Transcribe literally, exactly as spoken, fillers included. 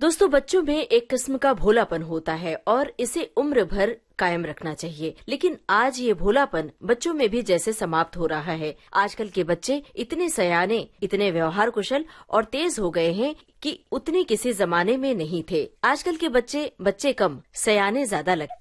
दोस्तों, बच्चों में एक किस्म का भोलापन होता है और इसे उम्र भर कायम रखना चाहिए। लेकिन आज ये भोलापन बच्चों में भी जैसे समाप्त हो रहा है। आजकल के बच्चे इतने सयाने, इतने व्यवहार कुशल और तेज हो गए हैं कि उतने किसी जमाने में नहीं थे। आजकल के बच्चे बच्चे कम, सयाने ज्यादा लगते